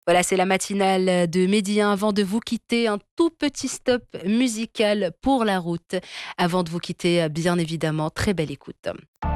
Voilà, c'est la matinale de Midi 1. Avant de vous quitter, un tout petit stop musical pour la route. Avant de vous quitter, bien évidemment, très belle écoute.